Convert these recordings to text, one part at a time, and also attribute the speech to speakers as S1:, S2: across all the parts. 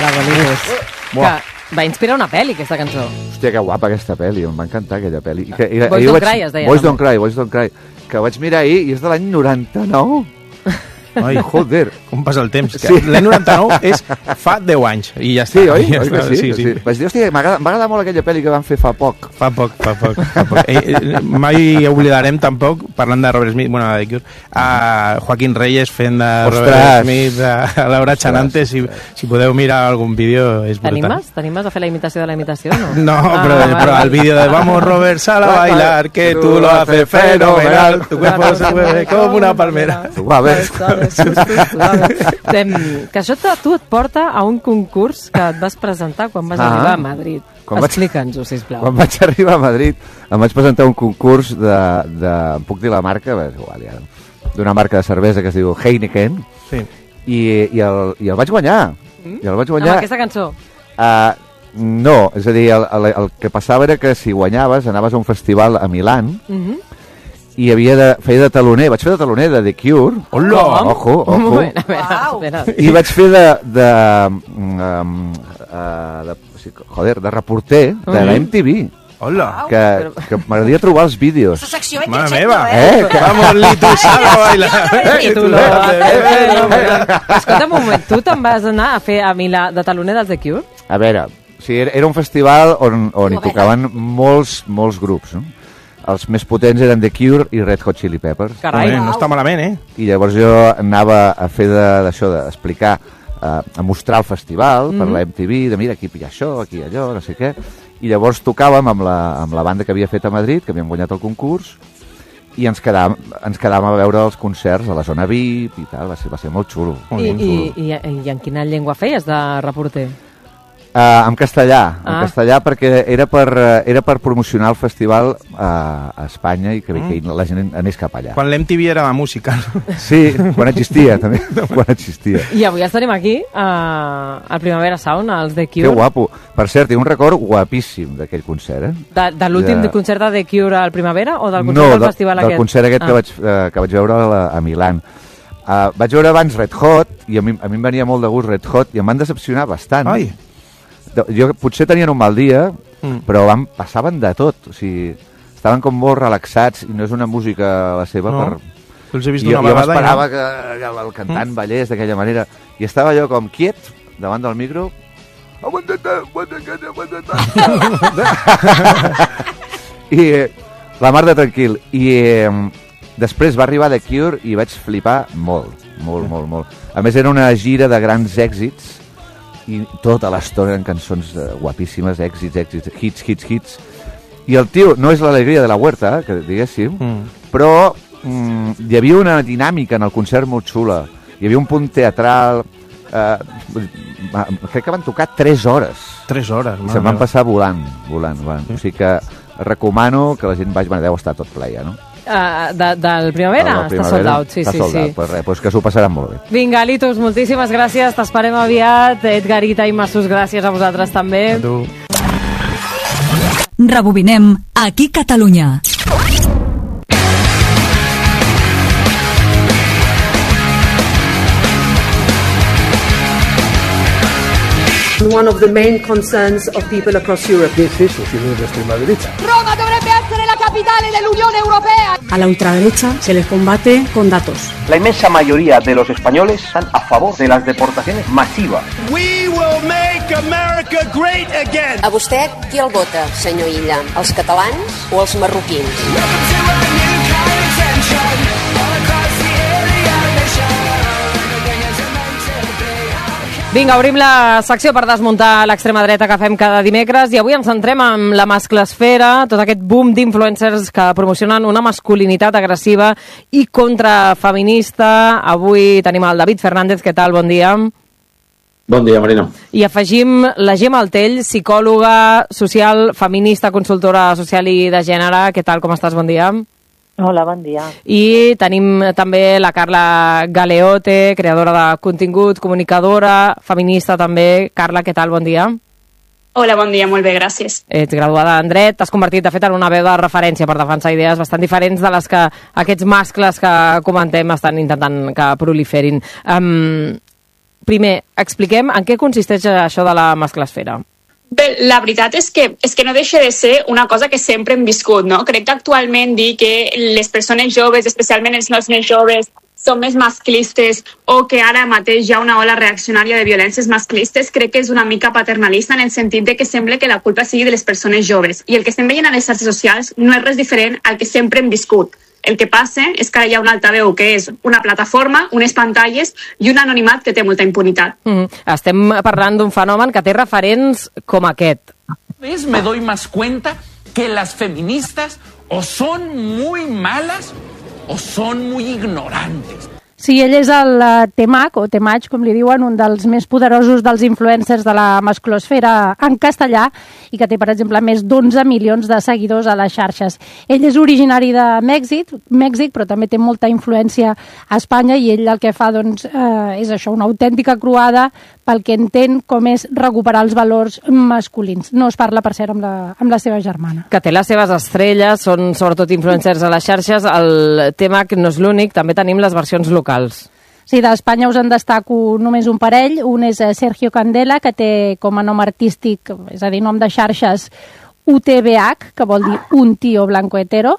S1: Bravo, Litus. Que va inspirar una pel·li, aquesta cançó.
S2: Hòstia, que guapa aquesta pel·li, em va encantar aquella pel·li.
S1: Boys Don't Cry, es deia.
S2: Boys Don't Cry, que vaig mirar ahir i és de l'any 99.
S3: Ai,
S2: joder.
S3: Com passa el temps. Sí. L'any 99 és fa 10 anys i ja està.
S2: Sí, oi?
S3: Ja està.
S2: Sí. Vaig dir, hòstia, m'agrada molt aquella pel·li que van fer fa poc.
S3: Fa poc. Mai oblidarem tampoc, parlant de Robert Smith, bueno, de Cure, a Joaquín Reyes fent de Robert Smith, a Laura Chanante, si podeu mirar algun vídeo, és brutal.
S1: T'animes a fer la imitació de la imitació, no?
S3: No, però el vídeo de Vamos Robert, sal a bailar, que tú lo haces fenomenal, tu cuerpo se mueve como una palmera.
S2: Suaves.
S1: Que això tu et porta a un concurs que et vas presentar quan vas arribar a Madrid. Explica'ns-ho, sisplau.
S2: Quan vaig arribar a Madrid em vaig presentar un concurs em puc dir la marca? D'una marca de cervesa que es diu Heineken, i el vaig guanyar.
S1: Amb aquesta cançó?
S2: No, és a dir, el que passava era que si guanyaves anaves a un festival a Milán i feia de taloner, vaig fer de taloner de The Cure.
S3: Hola!
S2: Ojo.
S1: Espera.
S2: I vaig fer de reporter de la MTV.
S3: Hola!
S2: Que m'agradaria trobar els vídeos.
S3: Mare meva! Vamos, Litus, sal a bailar!
S1: Escolta un moment, tu te'n vas anar a fer a Milà de taloner dels The Cure?
S2: A veure, era un festival on hi tocaven molts grups, no? Els més potents eren The Cure i Red Hot Chili Peppers.
S1: Carai,
S3: no està malament,
S2: I llavors jo anava a fer d'això, d'explicar, a mostrar el festival per la MTV, de mira, aquí hi ha això, aquí allò, no sé què. I llavors tocàvem amb la banda que havia fet a Madrid, que havíem guanyat el concurs, i ens quedàvem a veure els concerts a la zona VIP i tal, va ser molt xulo.
S1: I en quina llengua feies de reporter?
S2: En castellà, perquè era per promocionar el festival a Espanya i que la gent anés cap allà.
S3: Quan l'MTV era de música.
S2: Sí, quan existia, també.
S1: I avui els tenim aquí, al Primavera Sound, als The Cure.
S2: Que guapo. Per cert, tinc un record guapíssim d'aquell concert,
S1: De l'últim concert de The Cure al Primavera o del concert del festival aquest?
S2: No, del concert aquest que vaig veure a Milán. Vaig veure abans Red Hot i a mi em venia molt de gust Red Hot i em van decepcionar bastant.
S3: Ai!
S2: Potser tenien un mal dia, però passaven de tot. O sigui, estaven com molt relaxats i no és una música la seva per...
S3: Els he vist una vegada.
S2: Jo m'esperava que el cantant ballés d'aquella manera i estava jo com quiet davant del micro i la mar de tranquil i després va arribar The Cure i vaig flipar molt. A més era una gira de grans èxits i tota l'estona eren cançons guapíssimes, èxits, hits. I el tio, no és l'alegria de la huerta, que diguéssim, però hi havia una dinàmica en el concert molt xula. Hi havia un punt teatral, crec que van tocar 3 hores.
S3: 3 hores,
S2: se'n van passar volant. O sigui que recomano que la gent vagi, deu estar tot ple ja, no?
S1: Del Primavera? Està sold out, sí.
S2: Pues que s'ho passaran molt bé.
S1: Vinga, Litus, moltíssimes gràcies, t'esperem aviat. Edgarita i Massus, gràcies a vosaltres també.
S3: A tu.
S4: Rebobinem aquí Catalunya.
S5: One of the main concerns of people across Europe.
S6: ¿Qué es eso si no es la extrema derecha?
S7: Roma dovrebbe essere la capitale dell'Unione Europea.
S5: A la ultraderecha se les combate con datos.
S8: La inmensa mayoría de los españoles están a favor de las deportaciones masivas.
S9: We will make America great again.
S10: A vostè qui el vota, senyor Illa? Els catalans o els marroquins?
S1: Vinga, obrim la secció per desmuntar l'extrema dreta que fem cada dimecres i avui ens centrem en la masclesfera, tot aquest boom d'influencers que promocionen una masculinitat agressiva i contrafeminista. Avui tenim el David Fernández, què tal? Bon dia.
S11: Bon dia, Marina.
S1: I afegim la Gemma Altell, psicòloga social, feminista, consultora social i de gènere. Què tal, com estàs? Bon dia.
S12: Hola, bon dia.
S1: I tenim també la Carla Galeote, creadora de contingut, comunicadora, feminista també. Carla, què tal? Bon dia.
S13: Hola, bon dia, molt bé, gràcies.
S1: Ets graduada en dret, t'has convertit, de fet, en una veu de referència per defensar idees bastant diferents de les que aquests mascles que comentem estan intentant que proliferin. primer, expliquem en què consisteix això de la masclesfera.
S13: Bé, la veritat és que no deixa de ser una cosa que sempre hem viscut, no? Crec que actualment dir que les persones joves, especialment els nois més joves, són més masclistes o que ara mateix hi ha una ola reaccionària de violències masclistes, crec que és una mica paternalista en el sentit de que sembla que la culpa sigui de les persones joves. I el que estem veient a les xarxes socials no és res diferent al que sempre hem viscut. El que passa és que ara hi ha un altaveu que és una plataforma, unes pantalles i un anonimat que té molta impunitat.
S1: Estem parlant d'un fenomen que té referents com aquest.
S12: Me doy más cuenta que las feministas o son muy malas o son muy ignorantes.
S14: Sí, ell és el Temach, o Temach, com li diuen, un dels més poderosos dels influencers de la masclosfera en castellà i que té, per exemple, més d'11 milions de seguidors a les xarxes. Ell és originari de Mèxic, però també té molta influència a Espanya i ell el que fa doncs, és això, una autèntica croada pel que entén com és recuperar els valors masculins. No es parla, per cert, amb la seva germana.
S1: Que té les seves estrelles, són sobretot influencers a les xarxes. El Temach no és l'únic, també tenim les versions locals.
S14: Sí, d'Espanya us en destaco només un parell. Un és Sergio Candela, que té com a nom artístic, és a dir, nom de xarxes, UTBH, que vol dir un tio blanco hetero.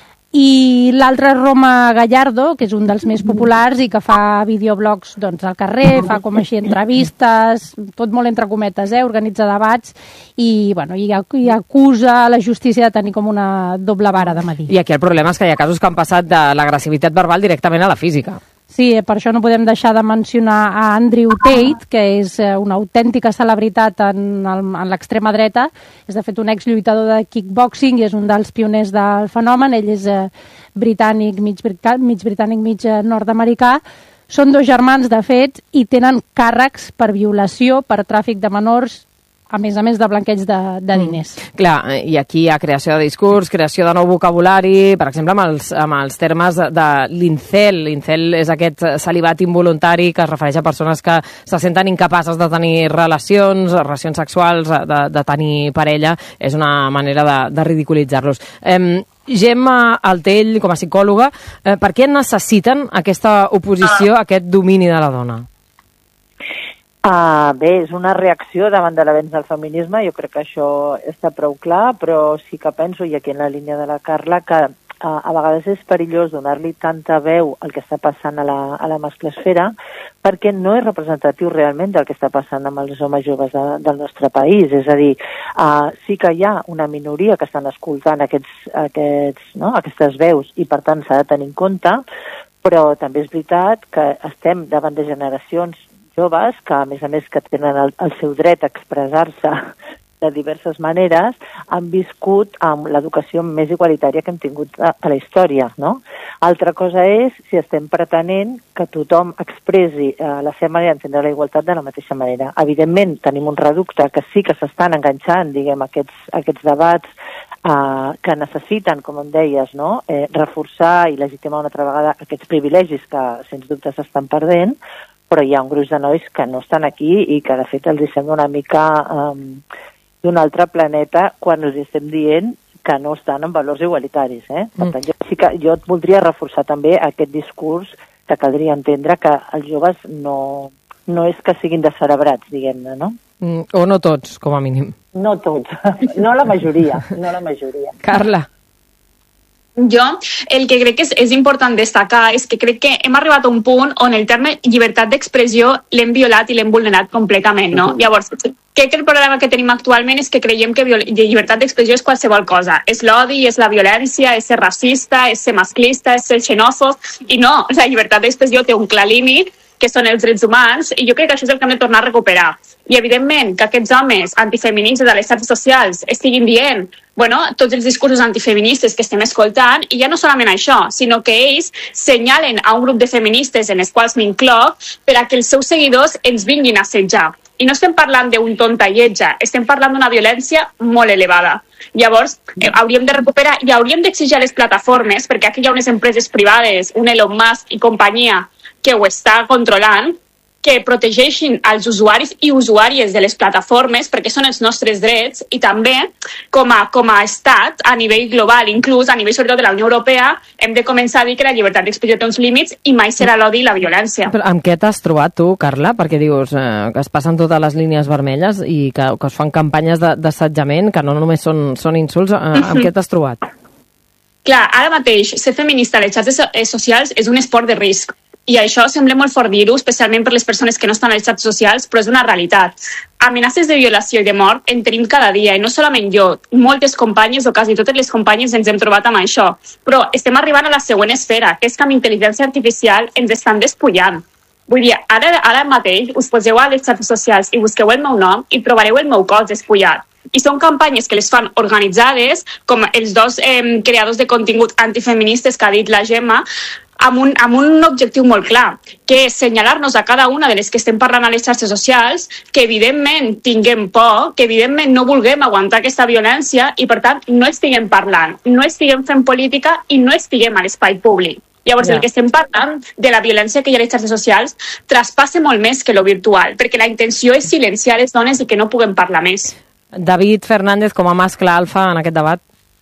S14: I l'altre és Roma Gallardo, que és un dels més populars i que fa videoblogs doncs, al carrer, fa com així entrevistes, tot molt entre cometes, organitza debats i, bueno, i acusa la justícia de tenir com una doble vara de medir.
S1: I aquí el problema és que hi ha casos que han passat de l'agressivitat verbal directament a la física.
S14: Sí, per això no podem deixar de mencionar a Andrew Tate, que és una autèntica celebritat en l'extrema dreta. És, de fet, un exlluitador de kickboxing i és un dels pioners del fenomen. Ell és britànic, mig britànic, mig nord-americà. Són dos germans, de fet, i tenen càrrecs per violació, per tràfic de menors, a més de blanqueig de diners.
S1: Clar, i aquí hi ha creació de discurs, creació de nou vocabulari, per exemple, amb els termes de l'incel. L'incel és aquest celibat involuntari que es refereix a persones que se senten incapaces de tenir relacions sexuals, de tenir parella. És una manera de ridiculitzar-los. Gemma Altell, com a psicòloga, per què necessiten aquesta oposició, aquest domini de la dona?
S15: Bé, és una reacció davant de l'avenç del feminisme, jo crec que això està prou clar, però sí que penso, i aquí en la línia de la Carla, que a vegades és perillós donar-li tanta veu al que està passant a la masclesfera, perquè no és representatiu realment del que està passant amb els homes joves del nostre país. És a dir, sí que hi ha una minoria que estan escoltant aquestes veus i per tant s'ha de tenir en compte, però també és veritat que estem davant de generacions joves que, a més que tenen el seu dret a expressar-se de diverses maneres, han viscut amb l'educació més igualitària que hem tingut a la història, no? Altra cosa és si estem pretenent que tothom expressi la seva manera d'entendre la igualtat de la mateixa manera. Evidentment, tenim un reducte que sí que s'estan enganxant, diguem, aquests debats que necessiten, com em deies, no? Reforçar i legitimar una altra vegada aquests privilegis que, sens dubte, s'estan perdent, però hi ha un gruix de nois que no estan aquí i que, de fet, els sembla una mica d'un altre planeta quan els estem dient que no estan en valors igualitaris. Per tant, jo et voldria reforçar també aquest discurs que caldria entendre que els joves no és que siguin descerebrats, diguem-ne, no?
S1: O no tots, com a mínim.
S15: No tots, no la majoria,
S1: Carla.
S13: Jo el que crec que és important destacar és que crec que hem arribat a un punt on el terme llibertat d'expressió l'hem violat i l'hem vulnerat completament, no? Llavors, crec que el problema que tenim actualment és que creiem que llibertat d'expressió és qualsevol cosa. És l'odi, és la violència, és ser racista, és ser masclista, és ser xenòfob, i no, la llibertat d'expressió té un clar límit, que són els drets humans, i jo crec que això és el que hem de tornar a recuperar. I, evidentment, que aquests homes antifeministes de les xarxes socials estiguin dient tots els discursos antifeministes que estem escoltant, i ja no solament això, sinó que ells senyalen a un grup de feministes en els quals m'incloc per a que els seus seguidors ens vinguin a assetjar. I no estem parlant d'un tontalletge, estem parlant d'una violència molt elevada. Llavors, hauríem de recuperar i hauríem d'exigir a les plataformes, perquè aquí hi ha unes empreses privades, un Elon Musk i companyia, que ho està controlant, que protegeixin els usuaris i usuàries de les plataformes, perquè són els nostres drets, i també com a estat, a nivell global, inclús a nivell sobretot de la Unió Europea, hem de començar a dir que la llibertat d'expressió té uns límits i mai serà l'odi i la violència.
S1: Però amb què t'has trobat tu, Carla? Perquè dius que es passen totes les línies vermelles i que es fan campanyes d'assetjament, que no només són insults. Amb què t'has trobat?
S13: Clar, ara mateix, ser feminista a les xarxes socials és un esport de risc. I això sembla molt fort dir-ho, especialment per les persones que no estan a les xarxes socials, però és una realitat. Amenaces de violació i de mort en tenim cada dia, i no solament jo, moltes companyes o quasi totes les companyes ens hem trobat amb això. Però estem arribant a la següent esfera, que és que amb intel·ligència artificial ens estan despullant. Vull dir, ara mateix us poseu a les xarxes socials i busqueu el meu nom i trobareu el meu cos despullat. I són campanyes que les fan organitzades, com els dos creadors de contingut antifeministes que ha dit la Gemma, amb un objectiu molt clar, que és senyalar-nos a cada una de les que estem parlant a les xarxes socials, que evidentment tinguem por, que evidentment no vulguem aguantar aquesta violència i, per tant, no estiguem parlant, no estiguem fent política i no estiguem a l'espai públic. Llavors, el que estem parlant de la violència que hi ha a les xarxes socials traspassa molt més que lo virtual, perquè la intenció és silenciar les dones i que no puguem parlar més.
S1: David Fernández, com a mascle alfa en aquest debat.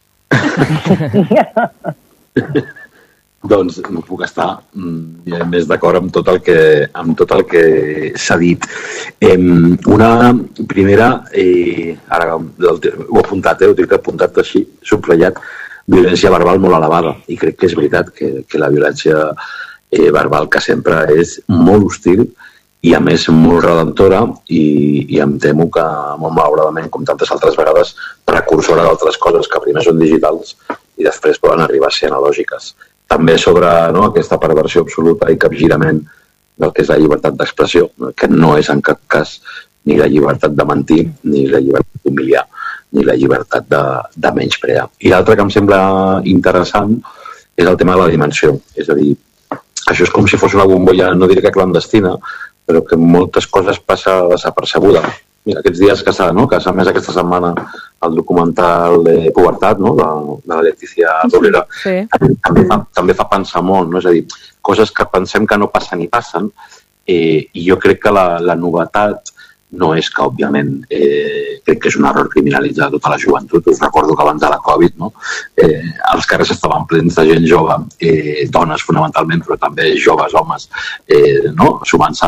S11: Doncs no puc estar més d'acord amb tot el que s'ha dit. Una primera, ara ho he apuntat, ho tinc apuntat així, subratllat, violència verbal molt elevada. I crec que és veritat que la violència verbal que sempre és molt hostil i a més molt redemptora i em temo que molt malauradament, com tantes altres vegades, precursora d'altres coses que primer són digitals i després poden arribar a ser analògiques. També sobre aquesta perversió absoluta i capgirament del que és la llibertat d'expressió, que no és en cap cas ni la llibertat de mentir, ni la llibertat d'humiliar, ni la llibertat de menysprear. I l'altre que em sembla interessant és el tema de la dimensió. És a dir, això és com si fos una bombolla, no diré que clandestina, però que moltes coses passa desapercebuda. Mira, aquests dies que s'ha més aquesta setmana el documental de Pubertat, de la Leticia Dolera, també fa pensar molt, no? És a dir, coses que pensem que no passen i passen, i jo crec que la novetat no és que, òbviament, crec que és un error criminalitzar tota la joventut. Us recordo que abans de la Covid els carrers estaven plens de gent jove, dones fonamentalment, però també joves, homes, sumant-se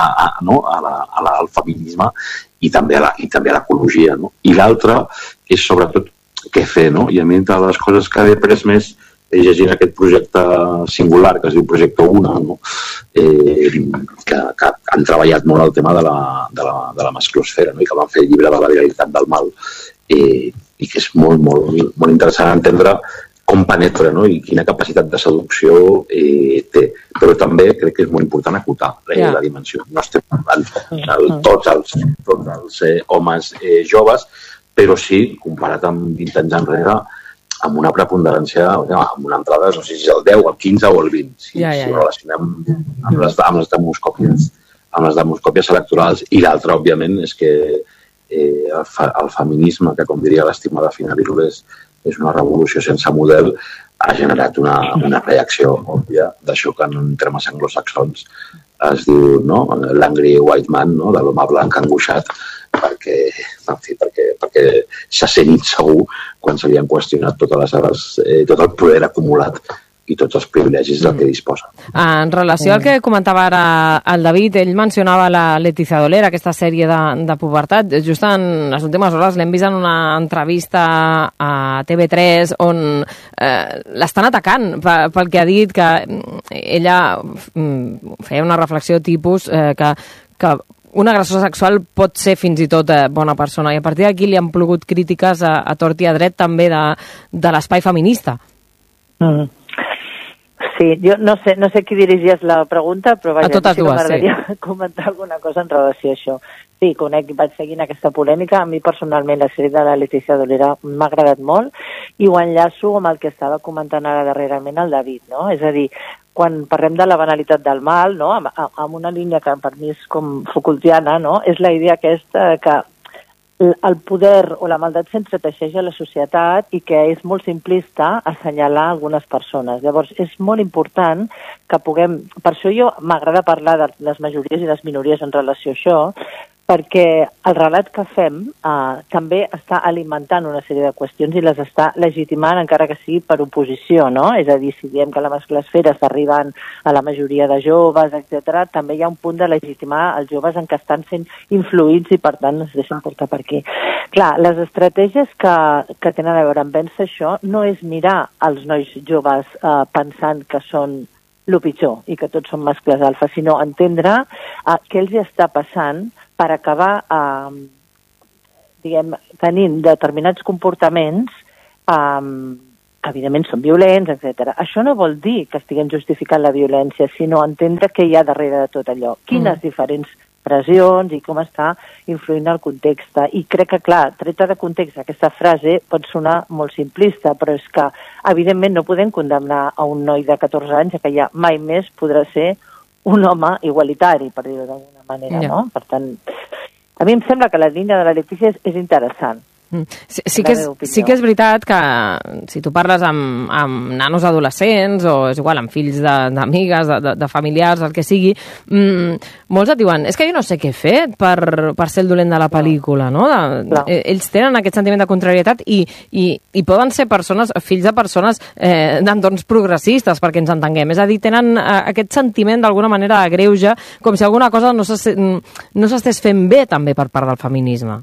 S11: al feminisme i també a l'ecologia. I l'altre és, sobretot, què fer. I a mi, de les coses que he après més llegint aquest projecte singular que es diu Projecte Una, que han treballat molt el tema de la masclosfera, i que van fer el llibre de la viralitat del mal, i que és molt, molt, molt interessant entendre com penetra, i quina capacitat de seducció té. Però també crec que és molt important acotar la dimensió. No estem parlant tots els homes joves, però sí, comparat amb 20 anys enrere, amb una preponderància, amb una entrada, no sé si és el 10, el 15 o el 20, si ho relacionem amb les demoscòpies electorals. I l'altre, òbviament, és que el feminisme, que com diria l'estimada Fina Virués, és una revolució sense model, ha generat una reacció òbvia d'això que en termes anglosaxons es diu l'angry white man, de l'home blanc angoixat, perquè s'ha sent insegur quan se li han qüestionat tot el poder acumulat i tots els privilegis del que disposa.
S1: En relació al que comentava ara el David, ell mencionava la Leticia Dolera, aquesta sèrie de Pubertat. Just en les últimes hores l'hem vist en una entrevista a TV3 on l'estan atacant pel que ha dit, que ella feia una reflexió tipus que un agressor sexual pot ser fins i tot bona persona, i a partir d'aquí li han plogut crítiques a tort i a dret també de l'espai feminista.
S15: Sí, jo no sé qui dirigies la pregunta, però vaja,
S1: a totes dues,
S15: m'agradaria comentar alguna cosa en relació a això. Sí, conec i vaig seguint aquesta polèmica. A mi personalment la sèrie de la Leticia Dolera m'ha agradat molt i ho enllaço amb el que estava comentant ara darrerament el David, no? És a dir, quan parlem de la banalitat del mal, no? Amb una línia que per mi és com Foucaultiana, no? És la idea aquesta que el poder o la maldat s'entreteixeix a la societat i que és molt simplista assenyalar algunes persones. Llavors, és molt important que puguem... Per això jo m'agrada parlar de les majories i les minories en relació a això, perquè el relat que fem també està alimentant una sèrie de qüestions i les està legitimant, encara que sigui per oposició, no? És a dir, si diem que la masclesfera està arribant a la majoria de joves, etc., també hi ha un punt de legitimar els joves en què estan sent influïts i, per tant, es deixen portar per aquí. Clar, les estratègies que tenen a veure amb vèncer això no és mirar els nois joves pensant que són el pitjor i que tots són mascles alfa, sinó entendre què els hi està passant per acabar tenint determinats comportaments que evidentment són violents, etc. Això no vol dir que estiguem justificant la violència, sinó entendre què hi ha darrere de tot allò, quines diferents pressions i com està influint el context. I crec que, clar, treta de context, aquesta frase pot sonar molt simplista, però és que, evidentment, no podem condemnar a un noi de 14 anys que ja mai més podrà ser un home igualitari, per dir-ho d'alguna manera, no? Per tant, a mi em sembla que la línia de la Letícia és interessant.
S1: Sí que és veritat que si tu parles amb nanos adolescents o és igual, amb fills d'amigues, de familiars, el que sigui, molts et diuen, és que jo no sé què fer per ser el dolent de la pel·lícula, no? Ells tenen aquest sentiment de contrarietat i poden ser persones, fills de persones d'entorns progressistes, perquè ens entenguem. És a dir, tenen aquest sentiment d'alguna manera de greuge, com si alguna cosa no s'estés fent bé també per part del feminisme.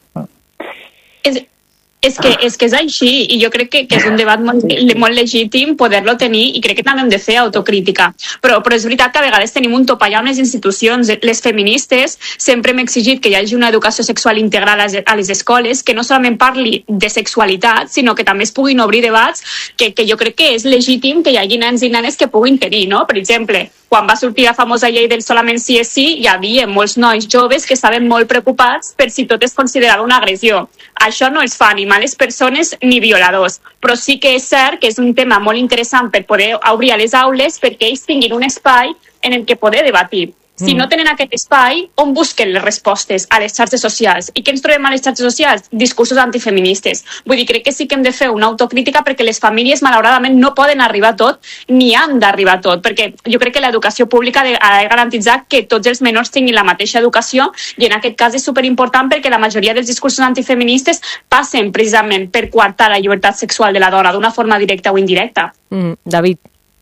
S13: És que és així, i jo crec que és un debat molt legítim poder-lo tenir, i crec que també hem de fer autocrítica. Però és veritat que a vegades tenim un topall amb les institucions. Les feministes sempre hem exigit que hi hagi una educació sexual integral a les escoles, que no solament parli de sexualitat, sinó que també es puguin obrir debats que jo crec que és legítim que hi hagi nens i nenes que puguin tenir, no? Per exemple, quan va sortir la famosa llei del solament sí és sí, hi havia molts nois joves que estaven molt preocupats per si tot es considerava una agressió. Això no es fa ni males persones ni violadors, però sí que és cert que és un tema molt interessant per poder obrir a les aules perquè ells tinguin un espai en el que poder debatir. Si no tenen aquest espai, on busquen les respostes? A les xarxes socials. I què ens trobem a les xarxes socials? Discursos antifeministes. Vull dir, crec que sí que hem de fer una autocrítica perquè les famílies, malauradament, no poden arribar a tot ni han d'arribar a tot, perquè jo crec que l'educació pública ha de garantitzar que tots els menors tinguin la mateixa educació, i en aquest cas és superimportant perquè la majoria dels discursos antifeministes passen precisament per coartar la llibertat sexual de la dona d'una forma directa o indirecta.
S1: David.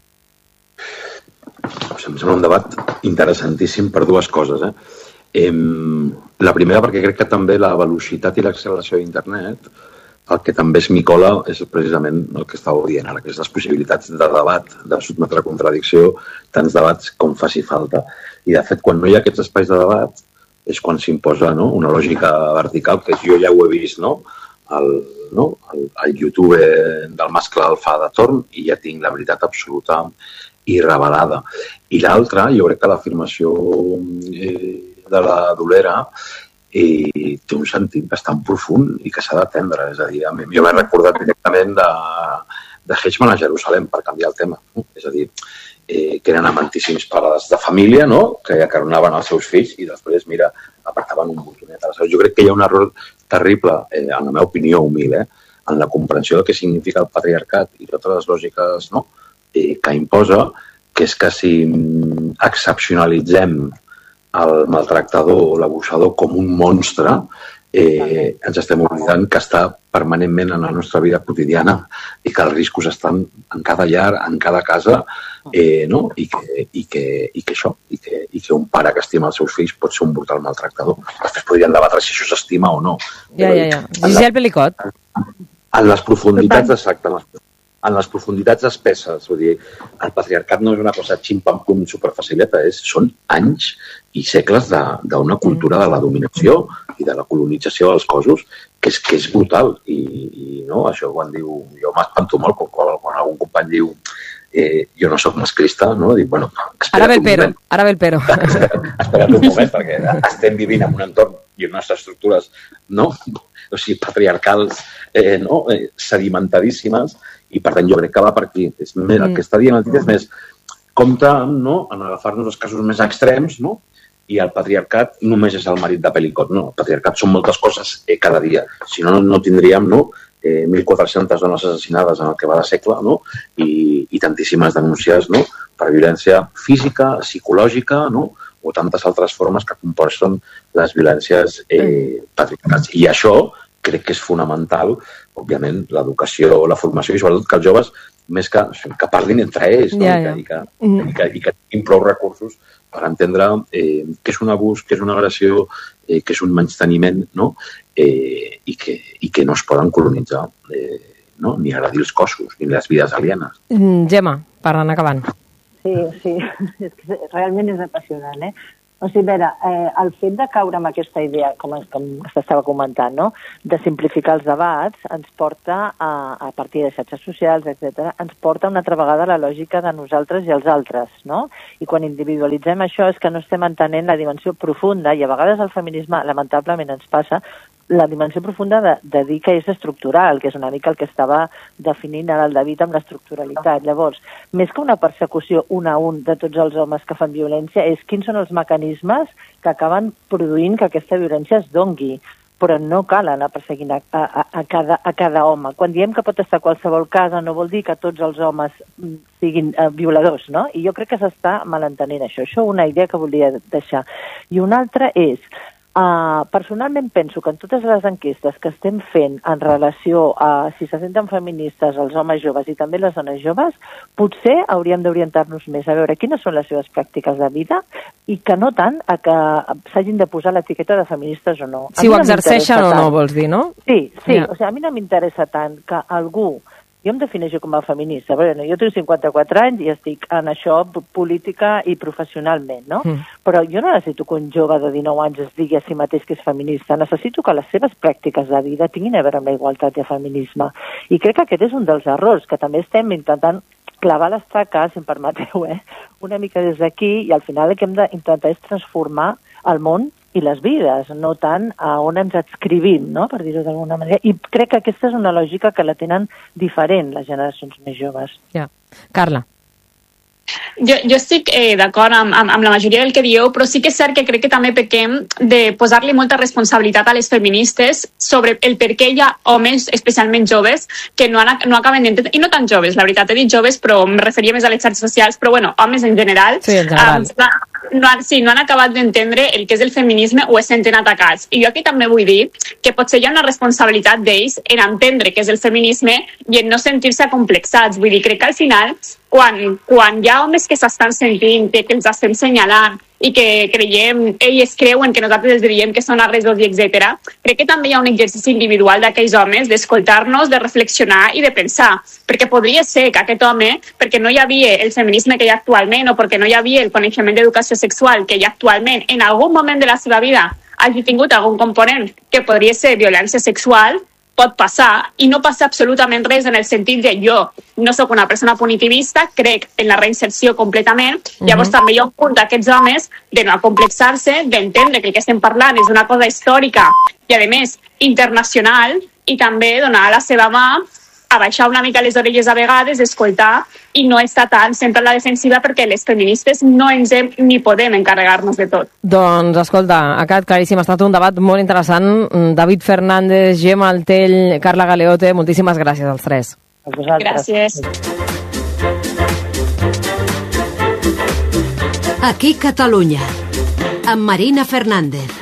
S11: Em sembla un debat interessantíssim per dues coses. La primera, perquè crec que també la velocitat i l'acceleració d'internet, el que també es micola és precisament el que estàveu dient ara, que és les possibilitats de debat, de sotmetre a contradicció, tants debats com faci falta. I, de fet, quan no hi ha aquests espais de debat, és quan s'imposa una lògica vertical, que jo ja ho he vist, el YouTube del mascle alfa de torn, i ja tinc la veritat absoluta i revelada. I l'altra, jo crec que l'afirmació de la Dolera té un sentit bastant profund i que s'ha d'atendre. És a dir, jo m'he recordat directament de Hedgeman a Jerusalem, per canviar el tema. És a dir, que eren amantíssims pares de família, que acaronaven els seus fills i després, mira, apartaven un botonet. Jo crec que hi ha un error terrible, en la meva opinió humil, en la comprensió del que significa el patriarcat i totes les lògiques que imposa, que és que si excepcionalitzem el maltractador o l'abusador com un monstre, ens estem oblidant que està permanentment en la nostra vida quotidiana i que els riscos estan en cada llar, en cada casa, i que un pare que estima els seus fills pot ser un brutal maltractador. Després podríem debatre si això s'estima o no.
S1: Ja. Giselle Pelicot.
S11: En les profunditats, exacte, en les profunditats espesses. Vull dir, el patriarcat no és una cosa xim-pam-pum superfacileta, són anys i segles d'una cultura de la dominació i de la colonització dels cossos que és brutal. I això quan diu... Jo m'espanto molt quan algun company diu jo no soc masclista, dic, bueno...
S1: Ara ve el pero.
S11: Espera't un moment, perquè estem vivint en un entorn i unes estructures, patriarcals, sedimentadíssimes, i per tant jo crec que va per aquí. El que està dient el Tite és més compte en agafar-nos els casos més extrems i el patriarcat només és el marit de Pelicot. No, el patriarcat són moltes coses cada dia. Si no, no tindríem 1.400 dones assassinades en el que va de segle, no? I tantíssimes denúncies, no? Per violència física, psicològica, no? O tantes altres formes que componen les violències patriarcals. I això crec que és fonamental, òbviament, l'educació, la formació, i sobretot que els joves, més que parlin entre ells, no? I que tinguin prou recursos per entendre què és un abús, què és una agressió, què és un menysteniment, no? I que no es poden colonitzar, no? Ni agredir els cossos, ni les vides alienes.
S1: Gemma, per anar acabant.
S15: Sí, és que realment és apassionant, O sigui, a veure, el fet de caure amb aquesta idea, com s'estava comentant, no? De simplificar els debats, ens porta, a partir de xarxes socials, etc., ens porta una altra vegada a la lògica de nosaltres i els altres, no? I quan individualitzem això és que no estem entenent la dimensió profunda, i a vegades el feminisme, lamentablement, ens passa, la dimensió profunda de dir que és estructural, que és una mica el que estava definint ara el David amb l'estructuralitat. Llavors, més que una persecució un a un de tots els homes que fan violència, és quins són els mecanismes que acaben produint que aquesta violència es dongui. Però no cal anar perseguint a cada home. Quan diem que pot estar a qualsevol casa, no vol dir que tots els homes siguin violadors, no? I jo crec que s'està malentenent això. Això és una idea que volia deixar. I una altra és, personalment penso que en totes les enquestes que estem fent en relació a si se senten feministes els homes joves i també les dones joves, potser hauríem d'orientar-nos més a veure quines són les seves pràctiques de vida i que no tant a que s'hagin de posar l'etiqueta de feministes o no.
S1: Si ho exerceixen o no, vols dir, no?
S15: Sí. O sigui, a mi no m'interessa tant que algú... Jo em defineixo com a feminista, però jo tinc 54 anys i estic en això política i professionalment, no? Però jo no necessito que un jove de 19 anys es digui a si mateix que és feminista. Necessito que les seves pràctiques de vida tinguin a veure amb la igualtat i el feminisme. I crec que aquest és un dels errors, que també estem intentant clavar l'estaca, si em permeteu, una mica des d'aquí, i al final el que hem d'intentar és transformar el món i les vides, no tant a on ens adscrivim, no? Per dir-ho d'alguna manera. I crec que aquesta és una lògica que la tenen diferent les generacions més joves.
S1: Ja. Carla.
S13: Jo estic d'acord amb la majoria del que dieu, però sí que és cert que crec que també pequem de posar-li molta responsabilitat a les feministes sobre el per què hi ha homes, especialment joves, que no acaben d'entendre, i no tan joves, la veritat, he dit joves, però em referia més a les xarxes socials, però bueno, homes en general,
S1: sí, en general.
S13: No han acabat d'entendre el que és el feminisme o es senten atacats. I jo aquí també vull dir que potser hi ha una responsabilitat d'ells en entendre què és el feminisme i en no sentir-se acomplexats. Vull dir, crec que al final, quan hi ha homes que s'estan sentint, que els estem assenyalant i que ells creuen que nosaltres els diem que són agressors i etc. Crec que també hi ha un exercici individual d'aquells homes d'escoltar-nos, de reflexionar i de pensar, perquè podria ser que aquest home, perquè no hi havia el feminisme que hi ha actualment o perquè no hi havia el coneixement d'educació sexual que hi ha actualment, en algun moment de la seva vida hagi tingut algun component que podria ser violència sexual, pot passar, i no passa absolutament res en el sentit de jo no sóc una persona punitivista, crec en la reinserció completament. Llavors també hi ha un punt d'aquests homes de no acomplexar-se, d'entendre que el que estem parlant és una cosa històrica i, a més, internacional, i també donar la seva mà, abaixar una mica les orelles a vegades, escoltar i no estar tant sempre a la defensiva, perquè les feministes no ens hem ni podem encarregar-nos de tot.
S1: Doncs, escolta, ha quedat claríssim, ha estat un debat molt interessant. David Fernández, Gemma Altell, Carla Galeote, moltíssimes gràcies als tres.
S15: A vosaltres.
S13: Gràcies.
S16: Aquí Catalunya, amb Marina Fernández.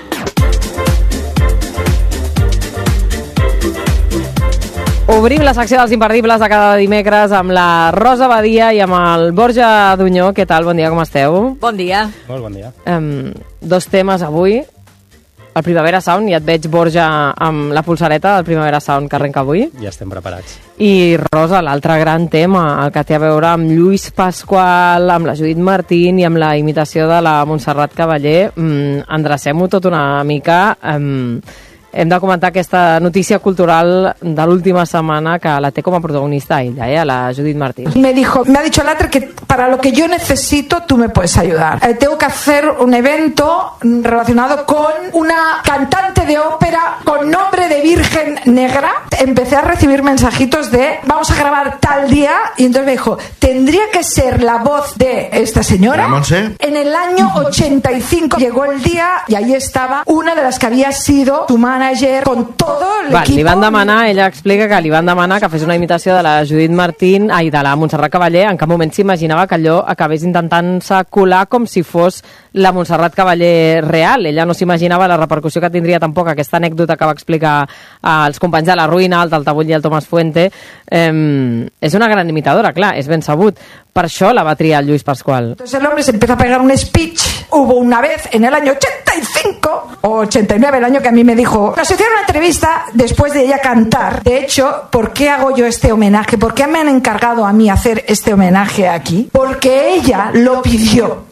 S1: Obrim la secció dels imperdibles de cada dimecres amb la Rosa Badia i amb el Borja Dunyó. Què tal? Bon dia, com esteu?
S17: Bon dia.
S3: Molt bon dia.
S1: Dos temes avui. El Primavera Sound, i et veig, Borja, amb la pulsareta del Primavera Sound que arrenca avui.
S3: Ja estem preparats.
S1: I, Rosa, l'altre gran tema, el que té a veure amb Lluís Pasqual, amb la Judit Martín i amb la imitació de la Montserrat Cavaller. Endrecem-ho tot una mica. Hem de comentar aquesta notícia cultural de l'última setmana que la té com a protagonista ella, la Judit Martín.
S18: Me ha dicho Latre que para lo que yo necesito tú me puedes ayudar. Tengo que hacer un evento relacionado con una cantante de ópera con nombre de Virgen Negra, empecé a recibir mensajitos de vamos a grabar tal día, y entonces me dijo, tendría que ser la voz de esta señora. En el año 85 llegó el día y ahí estaba una de las que havia sido tu manager con todo l'equip.
S1: Li van demanar, ella explica que li van demanar que fes una imitació de la Judit Martín, de la Montserrat Caballé. En cap moment s'imaginava que allò acabés intentant-se colar com si fos la Montserrat Caballé real. Ella no s'imaginava la repercussió que tindria tampoc aquesta anècdota que va explicar als companys de La Ruïna, el Taltabull i el Tomàs Fuente. És una gran imitadora, clar, és ben sabut. Per això la va triar el Lluís Pascual.
S18: Entonces el hombre se empezó a pegar un speech. Hubo una vez en el año 85 o 89, el año que a mí me dijo, nos hicieron una entrevista después de ella cantar. De hecho, ¿por qué hago yo este homenaje? ¿Por qué me han encargado a mí hacer este homenaje aquí? Porque ella lo pidió.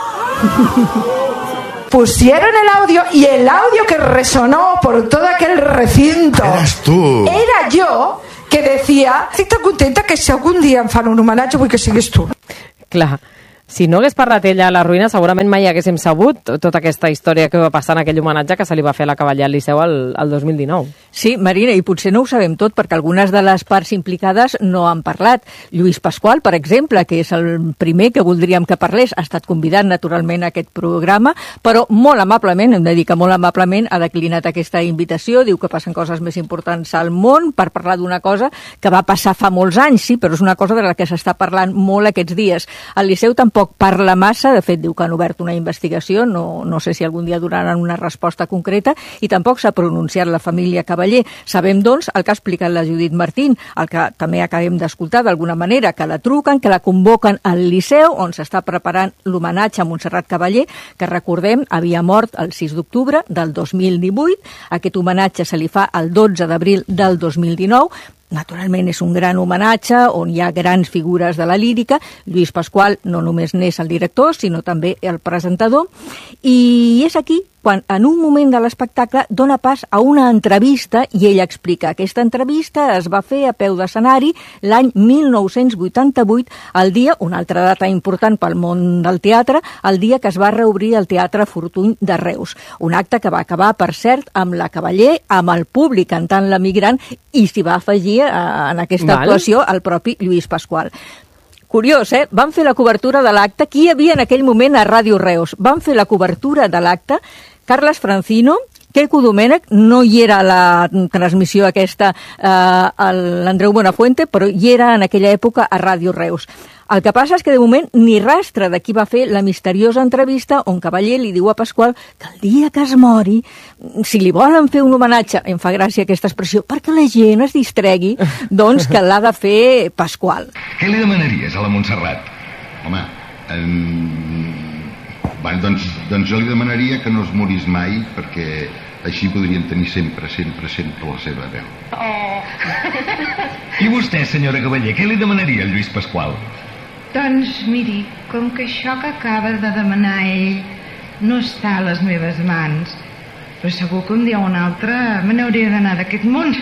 S18: Pusieron el audio y el audio que resonó por todo aquel recinto era yo, que decía, estic tan contenta que si algun dia em fan un homenatge vull que siguis tu.
S1: Clar, si no hagués parlat ella a La Ruïna, segurament mai haguéssim sabut tota aquesta història que va passar en aquell homenatge que se li va fer a la Cavallé al Liceu el 2019.
S17: Sí, Marina, i potser no ho sabem tot perquè algunes de les parts implicades no han parlat. Lluís Pascual, per exemple, que és el primer que voldríem que parlés, ha estat convidat naturalment a aquest programa, però molt amablement, hem de dir que molt amablement ha declinat aquesta invitació, diu que passen coses més importants al món per parlar d'una cosa que va passar fa molts anys, sí, però és una cosa de la que s'està parlant molt aquests dies. El Liceu tampoc parla massa, de fet diu que han obert una investigació, no sé si algun dia donaran una resposta concreta, i tampoc s'ha pronunciat la família Caballé. Sabem, doncs, el que ha explicat la Judit Martín, el que també acabem d'escoltar d'alguna manera, que la truquen, que la convoquen al Liceu, on s'està preparant l'homenatge a Montserrat Caballé, que recordem havia mort el 6 d'octubre del 2018. Aquest homenatge se li fa el 12 d'abril del 2019. Naturalment és un gran homenatge on hi ha grans figures de la lírica. Lluís Pascual no només n'és el director, sinó també el presentador. I és aquí quan en un moment de l'espectacle dona pas a una entrevista i ella explica. Aquesta entrevista es va fer a peu d'escenari l'any 1988, el dia, una altra data important pel món del teatre, el dia que es va reobrir el Teatre Fortuny de Reus. Un acte que va acabar, per cert, amb la Caballé, amb el públic cantant l'Emigrant, i s'hi va afegir en aquesta actuació el propi Lluís Pascual. Curiós, Van fer la cobertura de l'acte. Qui hi havia en aquell moment a Ràdio Reus? Van fer la cobertura de l'acte Carles Francino, Queco Domènech, no hi era a la transmissió aquesta l'Andreu Buenafuente, però hi era en aquella època a Ràdio Reus. El que passa és que de moment ni rastre de qui va fer la misteriosa entrevista on Caballé li diu a Pascual que el dia que es mori, si li volen fer un homenatge, em fa gràcia aquesta expressió, perquè la gent es distregui, doncs que l'ha de fer Pascual.
S19: Què li demanaries a la Montserrat? Home, doncs jo li demanaria que no es morís mai, perquè així podrien tenir sempre la seva veu. I vostè, senyora Caballé, què li demanaria al Lluís Pascual?
S20: Doncs miri, com que això que acaba de demanar ell no està a les meves mans, però segur que un dia o un altre me n'hauré d'anar d'aquest món.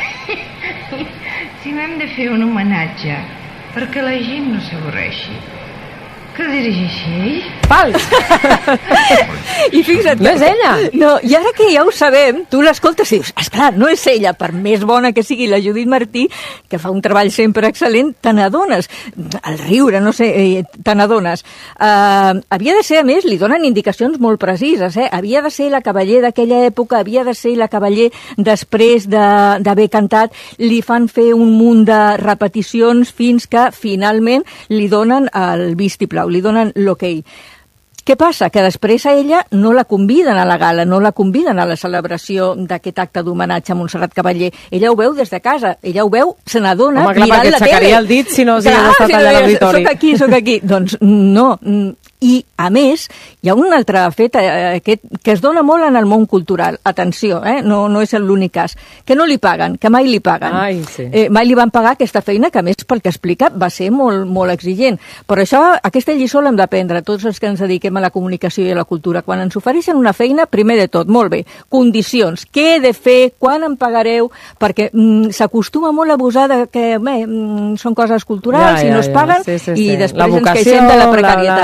S20: Si m'hem de fer un homenatge perquè la gent no s'avorreixi, que dirigeixi ell?
S17: Fals! I fixa't...
S1: No és ella!
S17: No, i ara que ja ho sabem, tu l'escoltes i dius, esclar, no és ella, per més bona que sigui la Judit Martí, que fa un treball sempre excel·lent, te n'adones. Al riure, no sé, te n'adones. Havia de ser, a més, li donen indicacions molt precises, havia de ser la Caballé d'aquella època, havia de ser la Caballé després d'haver cantat, li fan fer un munt de repeticions fins que finalment li donen el vistiplau, li donen l'okei. Què passa? Que després a ella no la conviden a la gala, no la conviden a la celebració d'aquest acte d'homenatge a Montserrat Caballé. Ella ho veu des de casa, ella ho veu, se n'adona mirant la tele. Home, clar, perquè
S1: aixecaria el dit si no hagués estat allà a l'auditori.
S17: Soc aquí. Doncs no. I, a més, hi ha un altre fet que es dona molt en el món cultural. Atenció, no és l'únic cas. Que no li paguen, que mai li paguen.
S1: Ai, sí.
S17: Mai li van pagar aquesta feina, que a més, pel que explica, va ser molt, molt exigent. Per això, aquesta lliçó l'hem d'aprendre, tots els que ens dediquem a la comunicació i a la cultura. Quan ens ofereixen una feina, primer de tot, molt bé, condicions. Què he de fer? Quan em pagareu? Perquè s'acostuma molt a abusar de que són coses culturals i no es paguen, i després ens queixem de la precarietat. Sí.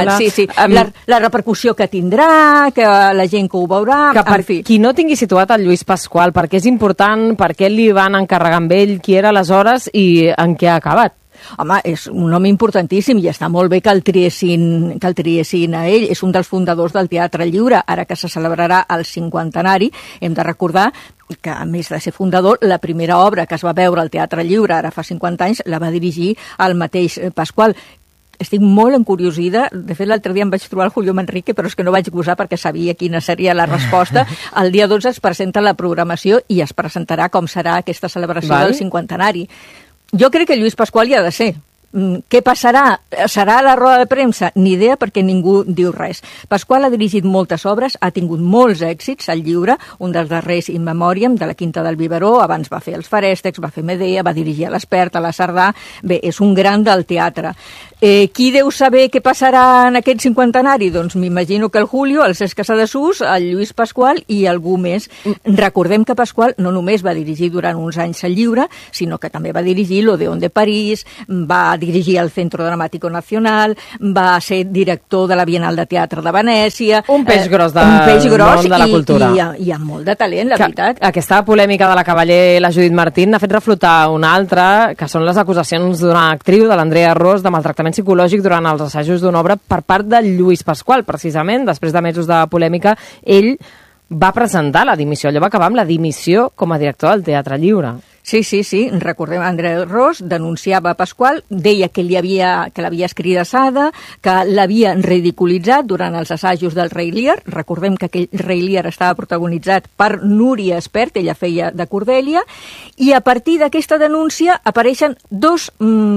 S17: la repercussió que tindrà, que la gent que ho veurà...
S1: Que per qui no tingui situat el Lluís Pasqual, per què és important, per què li van encarregar amb ell, qui era aleshores i en què ha acabat?
S17: Home, és un home importantíssim i està molt bé que el triessin a ell. És un dels fundadors del Teatre Lliure. Ara que se celebrarà el 50enari, hem de recordar que, a més de ser fundador, la primera obra que es va veure al Teatre Lliure ara fa 50 anys la va dirigir el mateix Pasqual. Estic molt encuriosida. De fet, l'altre dia em vaig trobar el Julio Manrique, però és que no vaig gosar perquè sabia quina seria la resposta. El dia 12 es presenta la programació i es presentarà com serà aquesta celebració del 50enari. Jo crec que Lluís Pasqual hi ha de ser. Què passarà? Serà la roda de premsa? Ni idea, perquè ningú diu res. Pasqual ha dirigit moltes obres, ha tingut molts èxits al Lliure, un dels darrers In Memoriam, de la Quinta del Biberó, abans va fer Els Farèstecs, va fer Medea, va dirigir a l'Expert, a la Cerdà. Bé, és un gran del teatre. Qui deu saber què passarà en aquest 50enari? Doncs m'imagino que el Julio, el Cesc Casadesús, el Lluís Pasqual i algú més. Recordem que Pasqual no només va dirigir durant uns anys al Lliure, sinó que també va dirigir l'Odéon de París, va dirigir el Centro Dramático Nacional, va ser director de la Bienal de Teatre de Venècia...
S1: Un peix gros del món de la cultura.
S17: I amb molt de talent, la veritat.
S1: Aquesta polèmica de la cavaller la Judit Martín ha fet reflotar una altra, que són les acusacions d'una actriu, de l'Andrea Ros, de maltractament psicològic durant els assajos d'una obra per part de Lluís Pasqual. Precisament, després de mesos de polèmica, ell va presentar la dimissió. Allò va acabar amb la dimissió com a director del Teatre Lliure.
S17: Sí. Recordem, Andrea Ros denunciava Pasqual, deia que l'havia escridassada, que l'havia ridiculitzat durant els assajos del Rei Lear. Recordem que aquell Rei Lear estava protagonitzat per Núria Espert, ella feia de Cordèlia, i a partir d'aquesta denúncia apareixen dos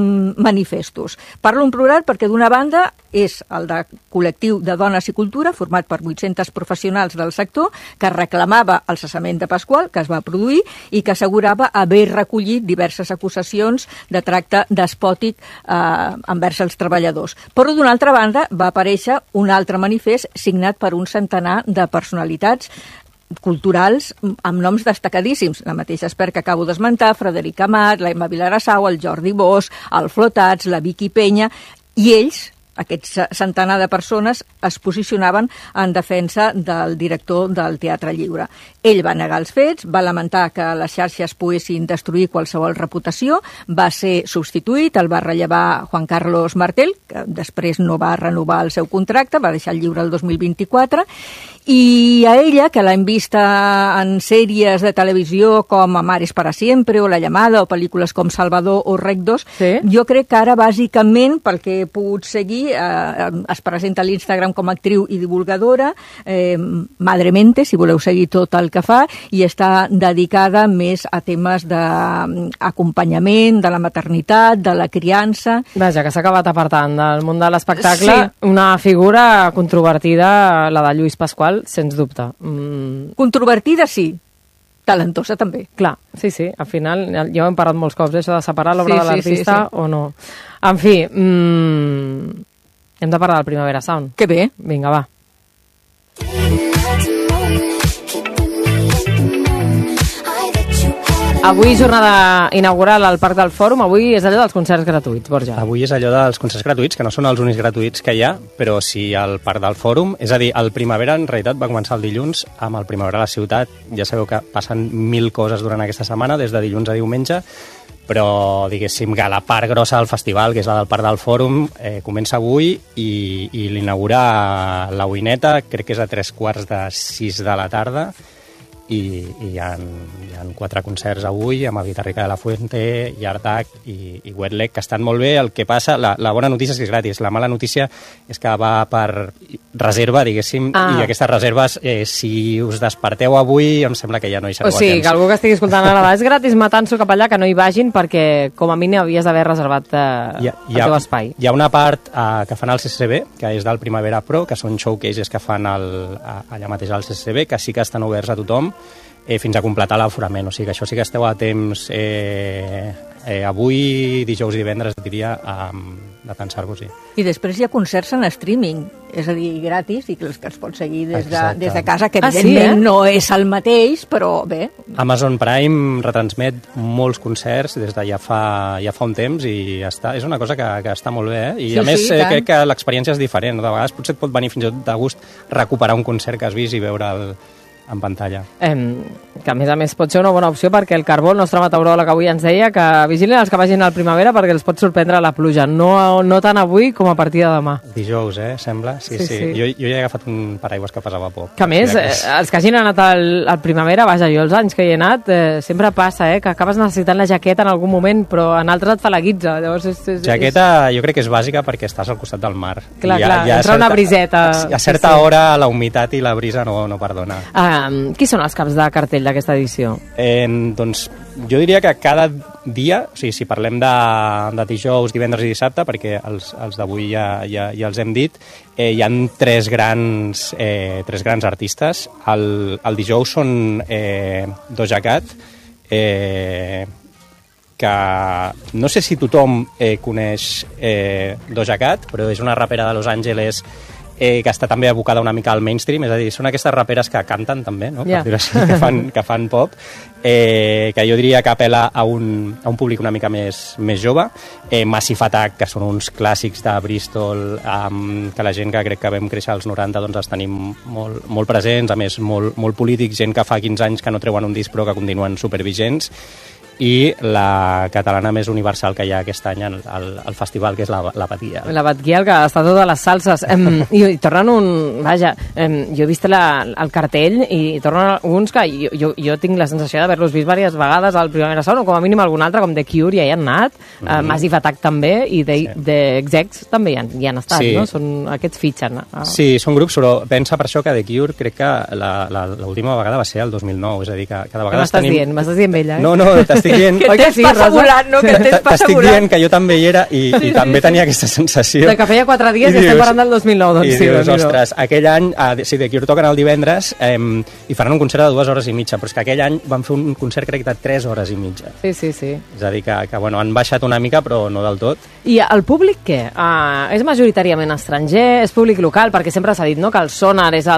S17: manifestos. Parlo en plural perquè d'una banda és el de Col·lectiu de Dones i Cultura, format per 800 professionals del sector, que reclamava el cessament de Pasqual, que es va produir, i que assegurava haver recollit diverses acusacions de tracte despòtic envers els treballadors. Però, d'una altra banda, va aparèixer un altre manifest signat per un centenar de personalitats culturals amb noms destacadíssims. La mateixa Espert que acabo d'esmentar, Frederic Amat, la Emma Vilarassau, el Jordi Bosch, el Flotats, la Vicky Penya, i ells, aquests centenar de persones, es posicionaven en defensa del director del Teatre Lliure. Ell va negar els fets, va lamentar que les xarxes poguessin destruir qualsevol reputació, va ser substituït, el va rellevar Juan Carlos Martel, que després no va renovar el seu contracte, va deixar el Lliure el 2024, i a ella, que l'hem vista en sèries de televisió com Amares para siempre o La llamada o pel·lícules com Salvador o Rec 2, jo crec que ara bàsicament, pel que he pogut seguir, es presenta a l'Instagram com a actriu i divulgadora, Madremente, si voleu seguir tot el que fa, i està dedicada més a temes d'acompanyament, de la maternitat, de la criança.
S1: Vaja, que s'ha acabat apartant del món de l'espectacle. Sí. Una figura controvertida, la de Lluís Pasqual, sens dubte.
S17: Controvertida, sí. Talentosa, també.
S1: Clar, sí, al final ja ho hem parlat molts cops, això de separar l'obra de l'artista o no. En fi, hem de parlar del Primavera Sound.
S17: Que bé.
S1: Vinga, va. Avui jornada inaugural al Parc del Fòrum. Avui és allò dels concerts gratuïts, Borja.
S21: Avui és allò dels concerts gratuïts, que no són els únics gratuïts que hi ha, però sí al Parc del Fòrum. És a dir, el Primavera en realitat va començar el dilluns amb el Primavera a la ciutat. Ja sabeu que passen 1000 coses durant aquesta setmana, des de dilluns a diumenge, però, diguéssim, que la part grossa del festival, que és la del Parc del Fòrum, comença avui i l'inaugura la Uineta, crec que és a 3:45 de la tarda, i hi ha 4 concerts avui amb el Guitarrica de la Fuente, Yardak i Wet Leg, que estan molt bé. El que passa, la bona notícia és que és gratis, la mala notícia és que va per reserva, diguéssim, i aquestes reserves, si us desperteu avui, em sembla que ja no hi sereu a temps.
S1: O sigui, que algú que estigui escoltant ara és gratis, matant-s'ho cap allà, que no hi vagin, perquè com a mínim havies d'haver reservat el teu espai.
S21: Hi ha una part que fan al CCCB, que és del Primavera Pro, que són showcases que fan allà mateix al CCCB, que sí que estan oberts a tothom, fins a completar l'aforament, o sigui que això sí que esteu a temps avui, dijous i divendres, diria, de pensar-vos-hi.
S17: I després hi ha concerts en streaming, és a dir, gratis, i que els pots seguir des de casa, que evidentment no és el mateix, però bé.
S21: Amazon Prime retransmet molts concerts des de ja fa un temps i és una cosa que està molt bé, I a més crec que l'experiència és diferent. De vegades potser et pot venir fins i tot de gust recuperar un concert que has vist i veure'l en pantalla.
S1: Que a més pot ser una bona opció perquè el Carbó, el nostre meteoròleg, avui ens deia que vigilin els que vagin al Primavera perquè els pot sorprendre la pluja. No tant avui com a partir de demà.
S21: Dijous, sembla? Sí. Jo ja he agafat un paraigües que pesava poc.
S1: Que a més, els que hagin anat al Primavera, vaja, jo els anys que hi he anat, sempre passa, que acabes necessitant la jaqueta en algun moment, però en altres et fa la guitza.
S21: Jaqueta jo crec que és bàsica perquè estàs al costat del mar.
S1: Clar, entra una briseta.
S21: A certa hora la humitat i la brisa no perdona.
S1: Qui són els caps de cartell d'aquesta edició?
S21: Doncs jo diria que cada dia, o sigui, si parlem de dijous, divendres i dissabte, perquè els d'avui ja els hem dit, hi ha tres grans artistes. El dijous són Doja Cat, que no sé si tothom coneix Doja Cat, però és una rapera de Los Angeles que està també abocada una mica al mainstream, és a dir, són aquestes raperes que canten també, no? Per dir-ho així, que fan pop, que jo diria que apel·la a un públic una mica més jove. Massive Attack, que són uns clàssics de Bristol, que la gent que crec que vam créixer als 90 doncs els tenim molt presents, a més molt polítics, gent que fa 15 anys que no treuen un disc però que continuen supervigents, i la catalana més universal que hi ha aquest any al festival, que és la Batguial. La
S1: Batguial, que està totes les salses. I tornen Vaja, jo he vist el cartell i tornen uns que jo tinc la sensació d'haver-los vist diverses vegades al Primavera Sound, o com a mínim algun altre, com The Cure, ja hi han anat, Massive Attack també, i The Execs també hi han estat, no? Aquests fitxen.
S21: Sí, són grups, però pensa per això que The Cure crec que l'última vegada va ser el 2009, és a dir, que cada vegada tenim...
S1: M'estàs dient ella,
S21: No, t'estic dient...
S17: Que tens passa volant, no? Que tens passa volant.
S21: T'estic dient que jo també hi era i també tenia aquesta sensació.
S1: De que feia 4 dies i estem parlant del 2009, doncs.
S21: I dius, ostres, aquell any, si The Cure toquen el divendres i faran un concert de 2 hores i mitja, però és que aquell any van fer un concert crec de 3 hores i mitja.
S1: Sí.
S21: És a dir, que han baixat una mica, però no del tot.
S1: I el públic què? És majoritàriament estranger, és públic local, perquè sempre s'ha dit, no?, que el sonar és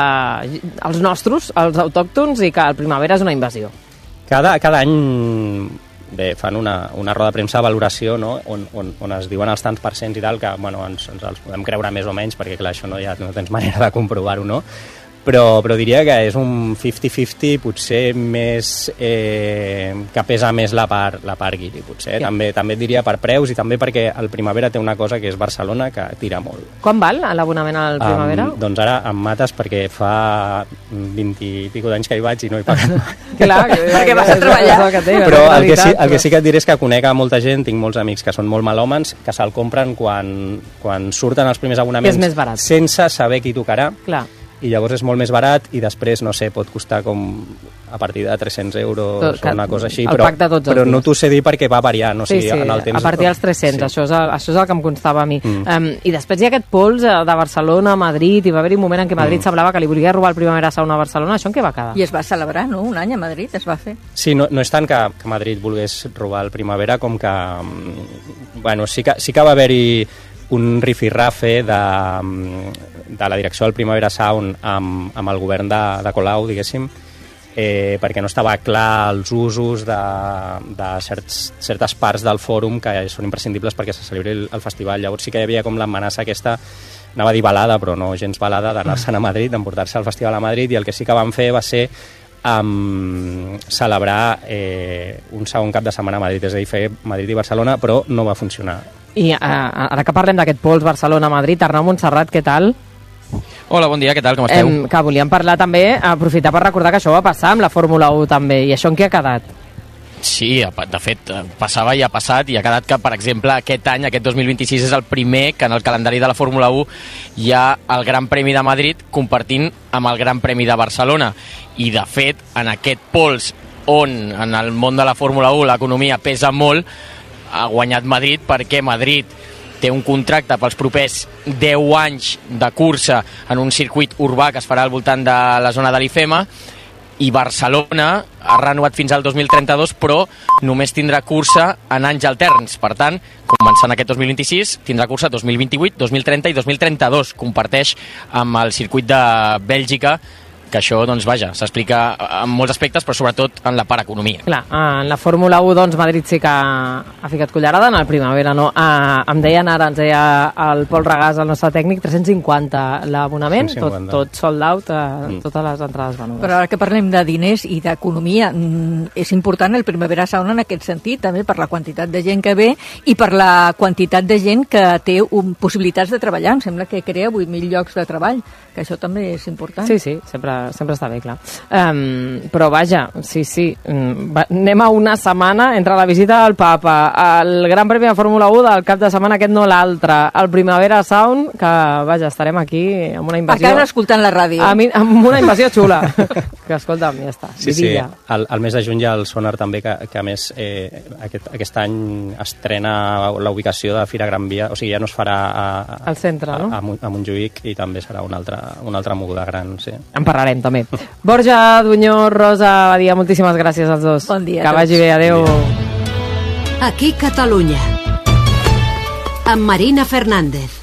S1: els nostres, els autòctons, i que el Primavera és una invasió.
S21: Cada any fan una roda de premsa de valoració, no?, on es diuen els tants percents i tal, que ens els podem creure més o menys, perquè clar, això no tens manera de comprovar-ho, no? Però diria que és un 50-50, potser més que pesa més la part guiri, potser. També et diria per preus i també perquè el Primavera té una cosa que és Barcelona, que tira molt.
S1: Quan val l'abonament al Primavera?
S21: Doncs ara em mates perquè fa 20 i pico d'anys que hi vaig i no he pagat.
S1: Clar, perquè vas a treballar.
S21: Però el que sí que et diré és que conec a molta gent, tinc molts amics que són molt malòmens, que se'l compren quan surten els primers abonaments sense saber qui tocarà.
S1: Clar.
S21: I llavors és molt més barat i després, no sé, pot costar com a partir de 300 euros o una cosa així, però no t'ho sé dir perquè va variant, o sigui, en el temps...
S1: a partir dels 300, això és el que em constava a mi. I després hi ha aquest pols de Barcelona, Madrid, i va haver-hi un moment en què Madrid semblava que li volia robar el Primavera Sound a Barcelona, això en què va quedar?
S17: I es va celebrar, no?, un any a Madrid es va fer.
S21: Sí, no és tant que Madrid volgués robar el Primavera com que... Bueno, sí que va haver-hi un rifirrafe de la direcció del Primavera Sound amb el govern de Colau, diguéssim, perquè no estava clar els usos de certes parts del fòrum que són imprescindibles perquè se celebri el festival. Llavors sí que hi havia com l'amenaça aquesta, anava a dir balada, però no gens balada, d'anar-se'n a Madrid, d'emportar-se al festival a Madrid, i el que sí que van fer va ser celebrar un segon cap de setmana a Madrid, és a dir, fer Madrid i Barcelona, però no va funcionar.
S1: I ara que parlem d'aquest pols Barcelona-Madrid, Arnau Montserrat, què tal?
S2: Hola, bon dia, què tal, com esteu?
S1: Que volíem parlar també, aprofitar per recordar que això va passar amb la Fórmula 1 també, i això en què ha quedat?
S2: Sí, de fet, passava i ha passat, i ha quedat que, per exemple, aquest any, aquest 2026, és el primer que en el calendari de la Fórmula 1 hi ha el Gran Premi de Madrid compartint amb el Gran Premi de Barcelona. I, de fet, en aquest pols on en el món de la Fórmula 1 l'economia pesa molt, ha guanyat Madrid perquè Madrid té un contracte pels propers 10 anys de cursa en un circuit urbà que es farà al voltant de la zona de l'IFEMA, i Barcelona ha renovat fins al 2032, però només tindrà cursa en anys alterns. Per tant, començant aquest 2026, tindrà cursa 2028, 2030 i 2032. Comparteix amb el circuit de Bèlgica, que això, doncs, vaja, s'explica en molts aspectes, però sobretot en la part economia.
S1: Clar, en la Fórmula 1, doncs, Madrid sí que ha ficat cullerada, en el Primavera no. Em deien ara, ens deia el Pol Regàs, el nostre tècnic, 350 l'abonament, tot sold out, totes les entrades venudes.
S17: Però ara que parlem de diners i d'economia, és important el Primavera Sound en aquest sentit, també per la quantitat de gent que ve i per la quantitat de gent que té possibilitats de treballar. Em sembla que crea 8.000 llocs de treball, que això també és important.
S1: Sí, sempre està bé, clar. Però vaja, sí, anem a una setmana entre la visita del Papa, el Gran Premi de Fórmula 1 del cap de setmana aquest no l'altre, el Primavera Sound, que vaja, estarem aquí amb una invasió...
S17: A casa escoltant la ràdio.
S1: Amb una invasió xula. Que escolta'm, ja està.
S21: Sí. El mes de juny hi ha el Sonar també, que a més aquest any estrena la ubicació de Fira Gran Via, o sigui, ja no es farà
S1: al centre, no?
S21: A Montjuïc, i també serà una altra moguda gran, sí.
S1: En parlarem també. Borja, Dunyó, Rosa, Badia, moltíssimes gràcies als dos.
S17: Bon dia.
S1: Que vagi bé, adeu.
S16: Aquí Catalunya. Amb Marina Fernández.